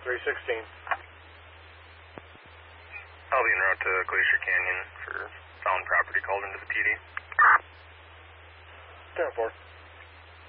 316. I'll be en route to Glacier Canyon for found property called into the PD. 10-4.